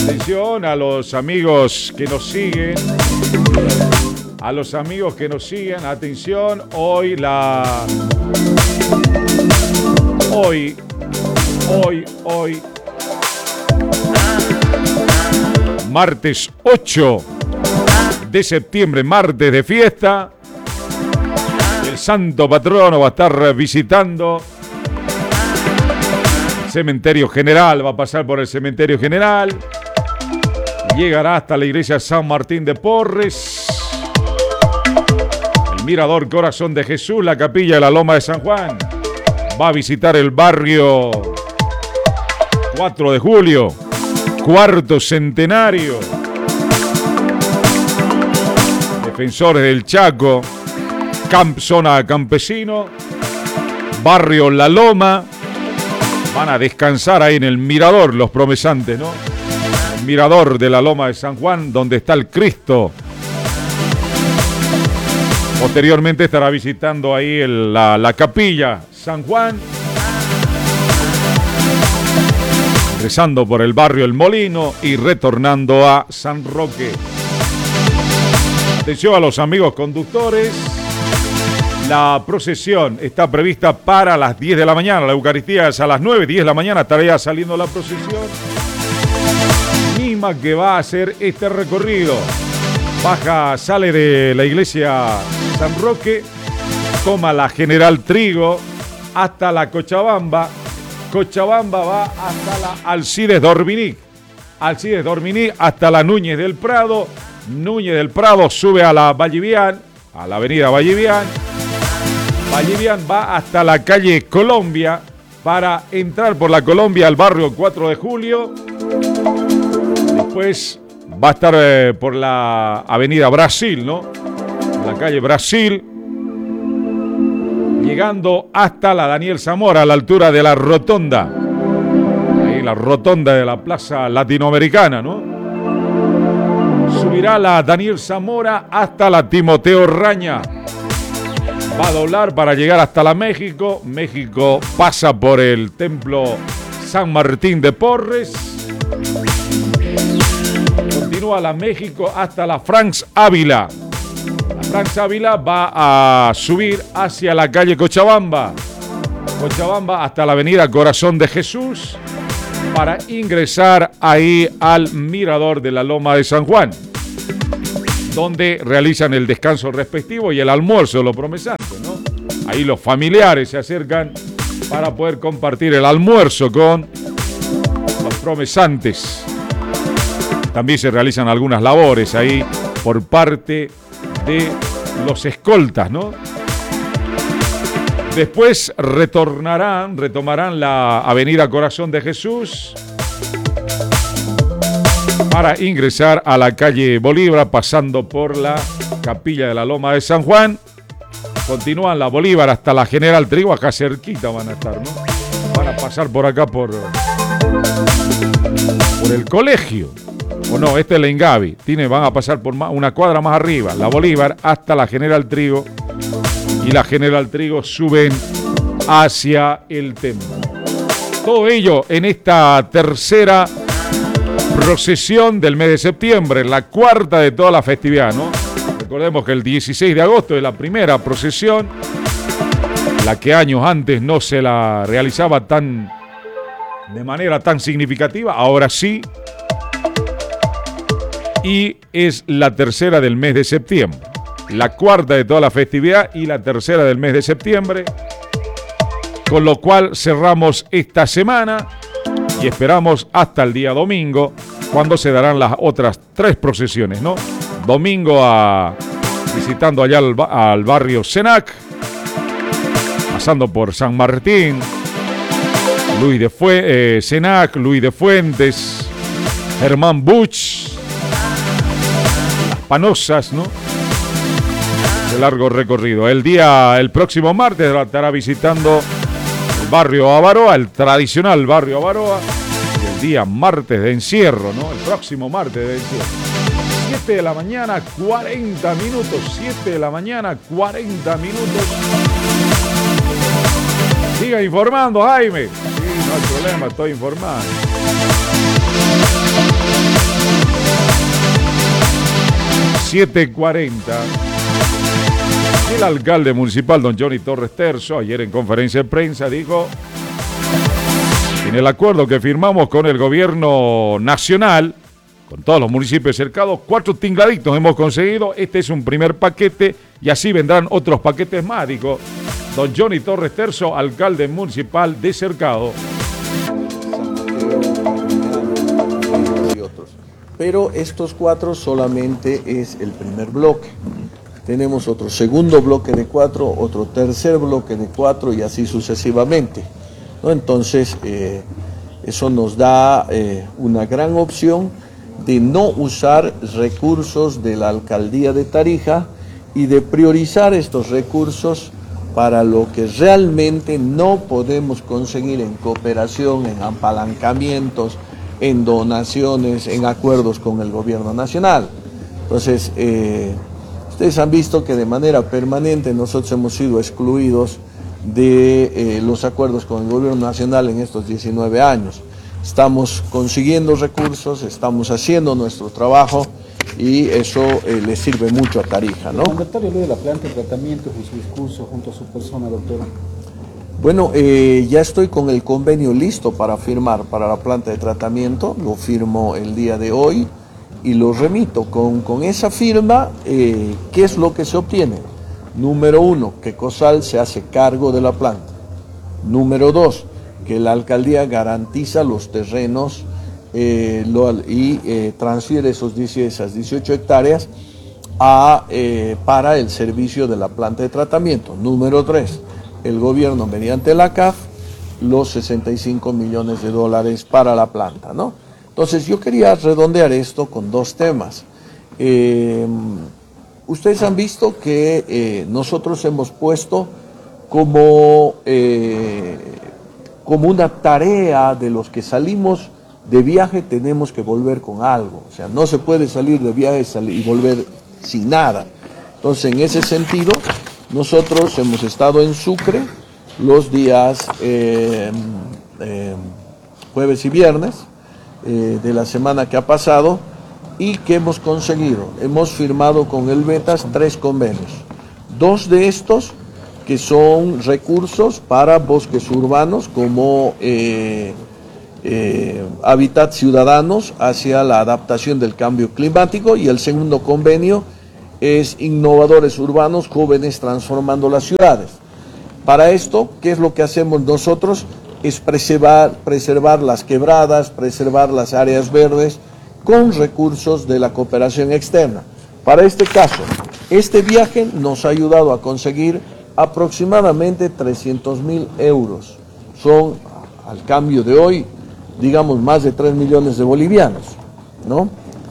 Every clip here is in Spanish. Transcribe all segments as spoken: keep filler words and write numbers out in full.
Atención a los amigos que nos siguen. A los amigos que nos siguen, atención, hoy la... Hoy, hoy, hoy, martes ocho de septiembre, martes de fiesta, el santo patrono va a estar visitando el cementerio general, va a pasar por el cementerio general, llegará hasta la iglesia San Martín de Porres, el mirador Corazón de Jesús, la capilla de la Loma de San Juan. Va a visitar el barrio cuatro de julio, cuarto centenario, Defensores del Chaco, camp, zona campesino, barrio La Loma. Van a descansar ahí en el mirador los promesantes, ¿no? El mirador de la Loma de San Juan, donde está el Cristo. Posteriormente estará visitando ahí el, la, la capilla San Juan, ingresando por el barrio El Molino y retornando a San Roque. Atención a los amigos conductores, la procesión está prevista para las diez de la mañana, la Eucaristía es a las nueve, diez de la mañana estaría saliendo la procesión, misma que va a hacer este recorrido. Baja, sale de la iglesia San Roque, toma la General Trigo hasta la Cochabamba. Cochabamba va hasta la Alcides Dorbinic. Alcides Dorbinic hasta la Núñez del Prado. Núñez del Prado sube a la Vallivian, a la avenida Vallivian. Vallivian va hasta la calle Colombia para entrar por la Colombia al barrio cuatro de julio. Después va a estar eh, por la avenida Brasil, ¿no? La calle Brasil, llegando hasta la Daniel Zamora, a la altura de la rotonda. Ahí la rotonda de la Plaza Latinoamericana, ¿no? Subirá la Daniel Zamora hasta la Timoteo Raña. Va a doblar para llegar hasta la México. México pasa por el templo San Martín de Porres. Continúa la México hasta la Franz Ávila. La Franz Ávila va a subir hacia la calle Cochabamba. Cochabamba hasta la avenida Corazón de Jesús para ingresar ahí al mirador de la Loma de San Juan, donde realizan el descanso respectivo y el almuerzo de los promesantes, ¿no? Ahí los familiares se acercan para poder compartir el almuerzo con los promesantes. También se realizan algunas labores ahí por parte de los escoltas, ¿no? Después retornarán, retomarán la avenida Corazón de Jesús para ingresar a la calle Bolívar, pasando por la capilla de la Loma de San Juan. Continúan la Bolívar hasta la General Trigo, acá cerquita van a estar, ¿no? Van a pasar por acá por, por el colegio. O no, este es la Ingavi. Tiene, van a pasar por una cuadra más arriba, la Bolívar hasta la General Trigo. Y la General Trigo suben hacia el templo. Todo ello en esta tercera procesión del mes de septiembre, la cuarta de toda la festividad, ¿no? Recordemos que el dieciséis de agosto es la primera procesión, la que años antes no se la realizaba tan de manera tan significativa, ahora sí. Y es la tercera del mes de septiembre. La cuarta de toda la festividad y la tercera del mes de septiembre, con lo cual cerramos esta semana y esperamos hasta el día domingo, cuando se darán las otras tres procesiones, ¿no? Domingo a, visitando allá al, al barrio Senac, pasando por San Martín, Luis de Fue, eh, Senac, Luis de Fuentes, Germán Buch, Las Panosas, ¿no? De largo recorrido. El día, el próximo martes estará visitando el barrio Avaroa, el tradicional barrio Avaroa, y el día martes de encierro, ¿no? El próximo martes de encierro. siete de la mañana, cuarenta minutos. siete de la mañana, cuarenta minutos. Siga informando, Jaime. Sí, no hay problema, estoy informando. siete cuarenta. El alcalde municipal, don Johnny Torres Terzo, ayer en conferencia de prensa dijo: en el acuerdo que firmamos con el gobierno nacional, con todos los municipios cercados, cuatro tingladitos hemos conseguido. Este es un primer paquete y así vendrán otros paquetes más, dijo don Johnny Torres Terzo, alcalde municipal de Cercado. Pero estos cuatro solamente es el primer bloque. Tenemos otro segundo bloque de cuatro, otro tercer bloque de cuatro y así sucesivamente, ¿no? Entonces, eh, eso nos da eh, una gran opción de no usar recursos de la alcaldía de Tarija y de priorizar estos recursos para lo que realmente no podemos conseguir en cooperación, en apalancamientos, en donaciones, en acuerdos con el gobierno nacional. Entonces, eh, ustedes han visto que de manera permanente nosotros hemos sido excluidos de eh, los acuerdos con el gobierno nacional en estos diecinueve años. Estamos consiguiendo recursos, estamos haciendo nuestro trabajo y eso eh, le sirve mucho a Tarija, ¿no? El mandatario habló de la planta de tratamiento en su discurso junto a su persona, doctor. Bueno, eh, ya estoy con el convenio listo para firmar para la planta de tratamiento, lo firmo el día de hoy y lo remito. Con, con esa firma, eh, ¿qué es lo que se obtiene? Número uno, que COSAL se hace cargo de la planta. Número dos, que la alcaldía garantiza los terrenos eh, lo, y eh, transfiere esos, esas dieciocho hectáreas a, eh, para el servicio de la planta de tratamiento. Número tres, el gobierno mediante la C A F los sesenta y cinco millones de dólares para la planta, ¿no? Entonces yo quería redondear esto con dos temas. Eh, ustedes han visto que eh, nosotros hemos puesto como, eh, como una tarea de los que salimos de viaje, tenemos que volver con algo. O sea, no se puede salir de viaje y volver sin nada. Entonces, en ese sentido, nosotros hemos estado en Sucre los días eh, eh, jueves y viernes eh, de la semana que ha pasado y que hemos conseguido. Hemos firmado con el Betas tres convenios. Dos de estos que son recursos para bosques urbanos como eh, eh, hábitats ciudadanos hacia la adaptación del cambio climático, y el segundo convenio es innovadores urbanos jóvenes transformando las ciudades. Para esto, ¿qué es lo que hacemos nosotros? Es preservar, preservar las quebradas, preservar las áreas verdes con recursos de la cooperación externa. Para este caso, este viaje nos ha ayudado a conseguir aproximadamente trescientos mil euros. Son, al cambio de hoy, digamos, más de tres millones de bolivianos, ¿no?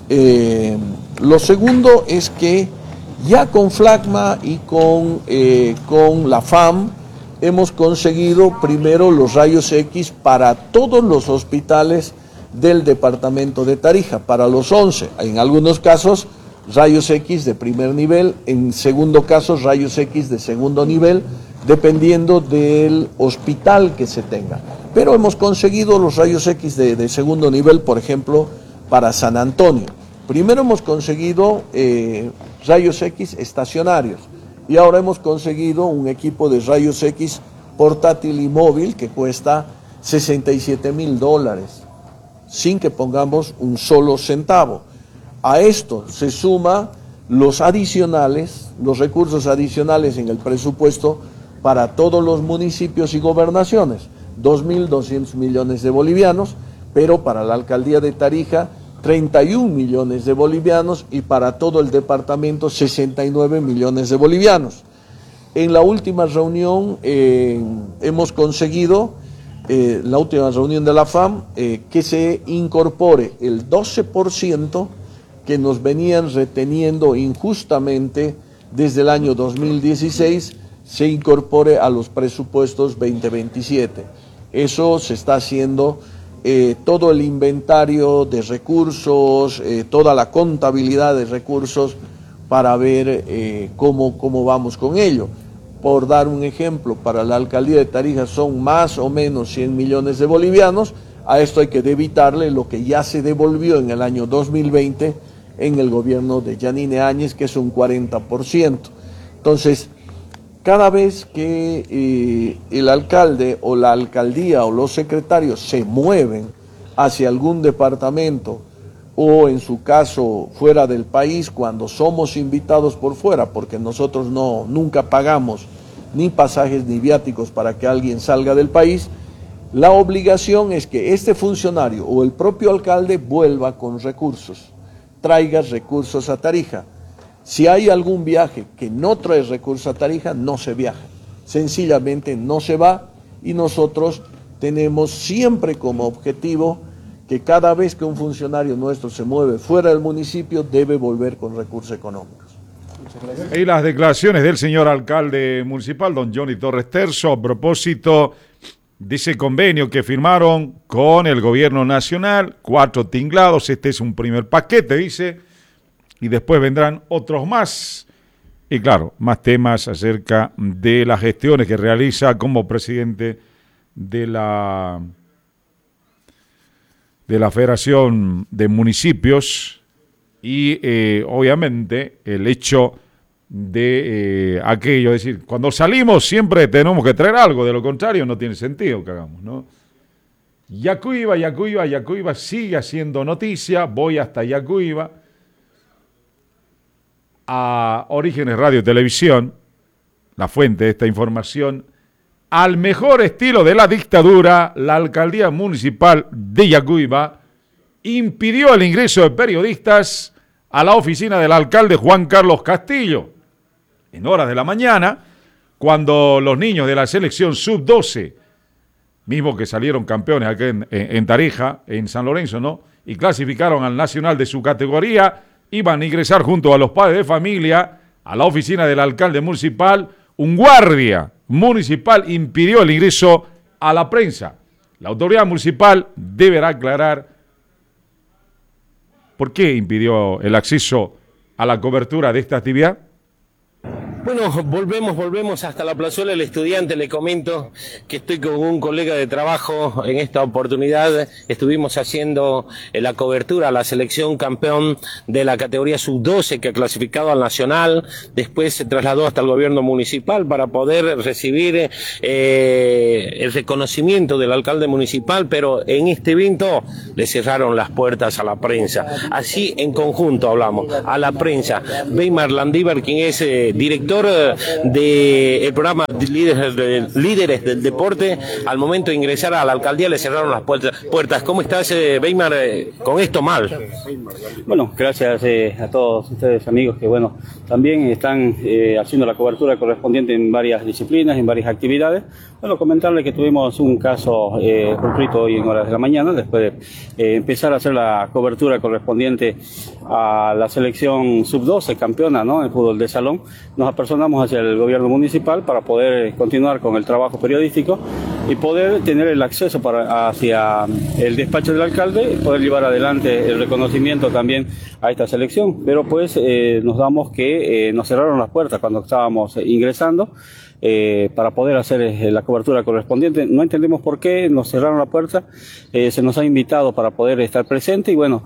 Eh, lo segundo es que ya con FLACMA y con, eh, con la F A M hemos conseguido primero los rayos X para todos los hospitales del departamento de Tarija, para los once, en algunos casos rayos X de primer nivel, en segundo caso rayos X de segundo nivel, dependiendo del hospital que se tenga. Pero hemos conseguido los rayos X de, de segundo nivel, por ejemplo, para San Antonio. Primero hemos conseguido eh, rayos X estacionarios y ahora hemos conseguido un equipo de rayos X portátil y móvil que cuesta sesenta y siete mil dólares, sin que pongamos un solo centavo. A esto se suma los adicionales, los recursos adicionales en el presupuesto para todos los municipios y gobernaciones, dos mil doscientos millones de bolivianos, pero para la alcaldía de Tarija, treinta y un millones de bolivianos, y para todo el departamento sesenta y nueve millones de bolivianos. En la última reunión eh, hemos conseguido, eh, la última reunión de la F A M, eh, que se incorpore el doce por ciento que nos venían reteniendo injustamente desde el año dos mil dieciséis, se incorpore a los presupuestos veinte veintisiete. Eso se está haciendo. Eh, todo el inventario de recursos, eh, toda la contabilidad de recursos para ver eh, cómo, cómo vamos con ello. Por dar un ejemplo, para la alcaldía de Tarija son más o menos cien millones de bolivianos. A esto hay que debitarle lo que ya se devolvió en el año dos mil veinte en el gobierno de Yanine Áñez, que es un cuarenta por ciento. Entonces, cada vez que eh, el alcalde o la alcaldía o los secretarios se mueven hacia algún departamento o en su caso fuera del país, cuando somos invitados por fuera, porque nosotros no, nunca pagamos ni pasajes ni viáticos para que alguien salga del país, la obligación es que este funcionario o el propio alcalde vuelva con recursos, traiga recursos a Tarija. Si hay algún viaje que no trae recursos a Tarija, no se viaja, sencillamente no se va, y nosotros tenemos siempre como objetivo que cada vez que un funcionario nuestro se mueve fuera del municipio debe volver con recursos económicos. Y las declaraciones del señor alcalde municipal, don Johnny Torres Terzo, a propósito de ese convenio que firmaron con el gobierno nacional, cuatro tinglados, este es un primer paquete, dice, y después vendrán otros más. Y claro, más temas acerca de las gestiones que realiza como presidente de la, de la Federación de Municipios y eh, obviamente el hecho de eh, aquello, es decir, cuando salimos siempre tenemos que traer algo, de lo contrario no tiene sentido que hagamos, ¿no? Yacuiba, Yacuiba, Yacuiba sigue haciendo noticia, voy hasta Yacuiba, a Orígenes Radio y Televisión, la fuente de esta información, al mejor estilo de la dictadura, la alcaldía municipal de Yacuiba impidió el ingreso de periodistas a la oficina del alcalde Juan Carlos Castillo. En horas de la mañana, cuando los niños de la selección sub doce, mismos que salieron campeones aquí en, en, en Tarija, en San Lorenzo, ¿no? Y clasificaron al nacional de su categoría, iban a ingresar junto a los padres de familia a la oficina del alcalde municipal. Un guardia municipal impidió el ingreso a la prensa. La autoridad municipal deberá aclarar por qué impidió el acceso a la cobertura de esta actividad. Bueno, volvemos, volvemos hasta la plazuela del Estudiante. Le comento que estoy con un colega de trabajo en esta oportunidad. Estuvimos haciendo la cobertura a la selección campeón de la categoría sub doce que ha clasificado al nacional. Después se trasladó hasta el gobierno municipal para poder recibir eh, el reconocimiento del alcalde municipal, pero en este evento le cerraron las puertas a la prensa. Así en conjunto hablamos, a la prensa. Weimar Landívar, quien es eh, director del programa Líderes, de, Líderes del Deporte, al momento de ingresar a la alcaldía le cerraron las puertas. ¿Cómo estás, eh, Weimar, eh, con esto mal? Bueno, gracias eh, a todos ustedes, amigos, que bueno, también están eh, haciendo la cobertura correspondiente en varias disciplinas, en varias actividades. Bueno, comentarles que tuvimos un caso eh, concreto hoy en horas de la mañana, después de eh, empezar a hacer la cobertura correspondiente a la selección sub doce campeona, ¿no?, en el fútbol de salón. Nos apersonamos hacia el gobierno municipal para poder continuar con el trabajo periodístico y poder tener el acceso para, hacia el despacho del alcalde, poder llevar adelante el reconocimiento también a esta selección. Pero pues eh, nos damos que eh, nos cerraron las puertas cuando estábamos ingresando. Eh, para poder hacer eh, la cobertura correspondiente. No entendemos por qué nos cerraron la puerta, eh, se nos ha invitado para poder estar presente y bueno,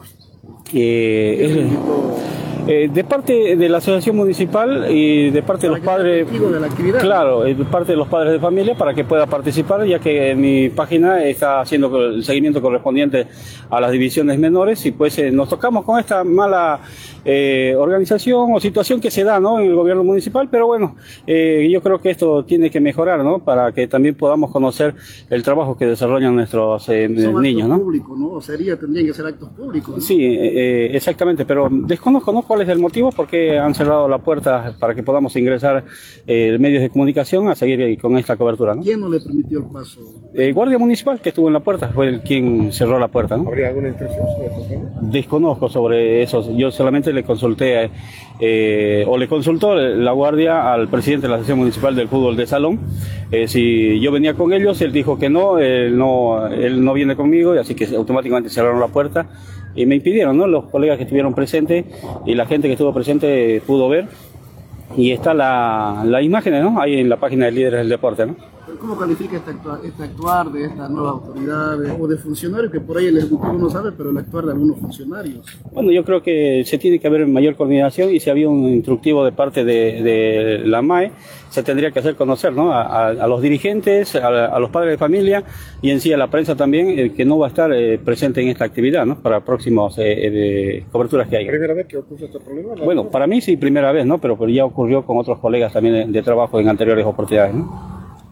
eh, es, eh, de parte de la asociación municipal y de parte de los padres, de la actividad. Claro, de parte de los padres de familia para que pueda participar, ya que en mi página está haciendo el seguimiento correspondiente a las divisiones menores y pues eh, nos tocamos con esta mala Eh, organización o situación que se da, ¿no?, en el gobierno municipal, pero bueno, eh, yo creo que esto tiene que mejorar, ¿no?, para que también podamos conocer el trabajo que desarrollan nuestros eh, niños, ¿no? Público, ¿no? O sería, tendrían que ser actos públicos, ¿no? Sí, eh, exactamente, pero desconozco, ¿no?, cuál es el motivo, por qué han cerrado la puerta para que podamos ingresar eh, medios de comunicación a seguir con esta cobertura, ¿no? ¿Quién no le permitió el paso? El guardia municipal que estuvo en la puerta fue el quien cerró la puerta, ¿no? ¿Habría alguna instrucción sobre eso? Desconozco sobre eso, yo solamente le consulté eh, o le consultó la guardia al presidente de la Asociación Municipal del Fútbol de Salón eh, si yo venía con ellos. Él dijo que no, él no, él no viene conmigo, y así que automáticamente cerraron la puerta y me impidieron, ¿no? Los colegas que estuvieron presentes y la gente que estuvo presente pudo ver y está la, la imagen, ¿no?, ahí en la página de Líderes del Deporte, ¿no? ¿Cómo califica este actuar, este actuar de estas nuevas autoridades o de funcionarios que por ahí el Ejecutivo no sabe, pero el actuar de algunos funcionarios? Bueno, yo creo que se tiene que haber mayor coordinación y si había un instructivo de parte de, de la M A E, se tendría que hacer conocer, ¿no? a, a, a los dirigentes, a, a los padres de familia y en sí a la prensa también, eh, que no va a estar eh, presente en esta actividad, ¿no? Para próximas eh, eh, coberturas que haya. ¿Primera vez que ocurre este problema? ¿No? Bueno, para mí sí, primera vez, ¿no? Pero, pero ya ocurrió con otros colegas también de, de trabajo en anteriores oportunidades, ¿no?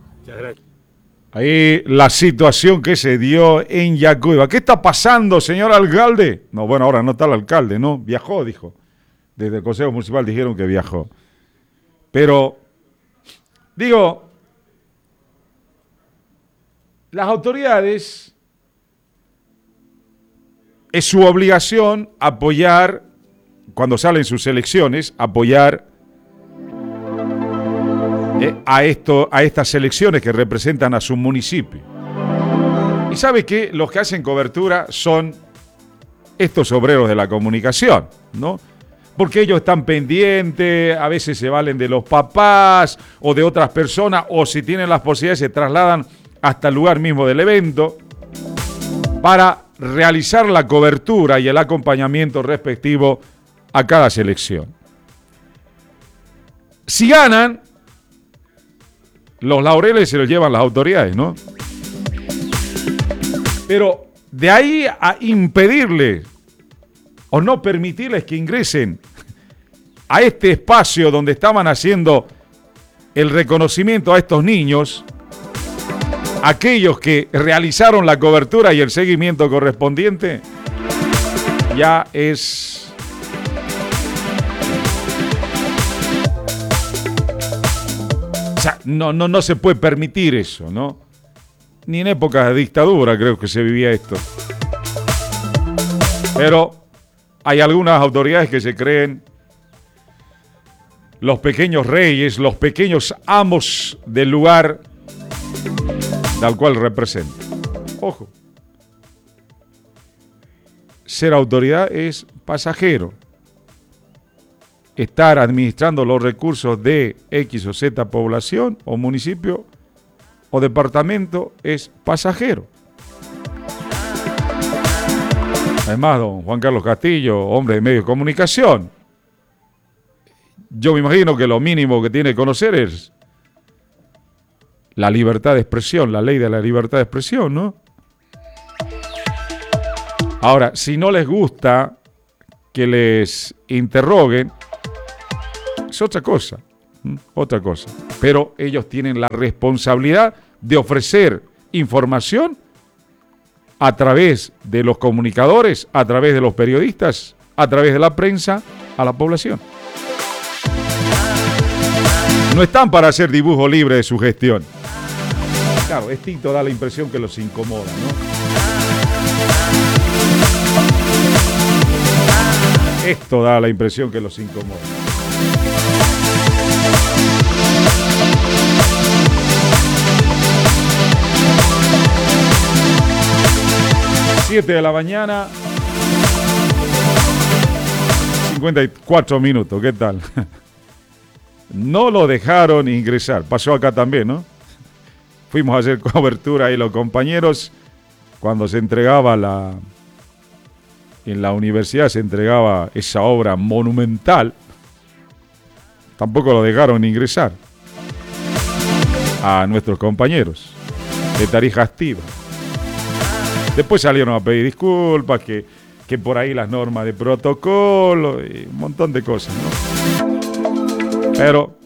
Ahí la situación que se dio en Yacuiba. ¿Qué está pasando, señor alcalde? No, bueno, ahora no está el alcalde, ¿no? Viajó, dijo. Desde el Consejo Municipal dijeron que viajó. Pero, digo, las autoridades, es su obligación apoyar, cuando salen sus elecciones, apoyar Eh, a, esto, a estas elecciones que representan a su municipio. Y sabe que los que hacen cobertura son estos obreros de la comunicación, ¿no? Porque ellos están pendientes, a veces se valen de los papás o de otras personas, o si tienen las posibilidades se trasladan hasta el lugar mismo del evento para realizar la cobertura y el acompañamiento respectivo a cada selección. Si ganan, los laureles se los llevan las autoridades, ¿no? Pero de ahí a impedirles o no permitirles que ingresen a este espacio donde estaban haciendo el reconocimiento a estos niños, aquellos que realizaron la cobertura y el seguimiento correspondiente, ya es... O sea, no, no, no se puede permitir eso, ¿no? Ni en épocas de dictadura creo que se vivía esto. Pero hay algunas autoridades que se creen los pequeños reyes, los pequeños amos del lugar tal cual representan. Ojo. Ser autoridad es pasajero. Estar administrando los recursos de X o Z población o municipio o departamento es pasajero. Además, don Juan Carlos Castillo, hombre de medios de comunicación, yo me imagino que lo mínimo que tiene que conocer es la libertad de expresión, la ley de la libertad de expresión, ¿no? Ahora, si no les gusta que les interroguen, es otra cosa, otra cosa. Pero ellos tienen la responsabilidad de ofrecer información a través de los comunicadores, a través de los periodistas, a través de la prensa, a la población. No están para hacer dibujo libre de su gestión. Claro, esto da la impresión que los incomoda, ¿no? Esto da la impresión que los incomoda. siete de la mañana, cincuenta y cuatro minutos, ¿qué tal? No lo dejaron ingresar, pasó acá también, ¿no? Fuimos a hacer cobertura ahí los compañeros, cuando se entregaba la, en la universidad se entregaba esa obra monumental, tampoco lo dejaron ingresar a nuestros compañeros de Tarija Activa. Después salieron a pedir disculpas, que, que por ahí las normas de protocolo y un montón de cosas, ¿no? Pero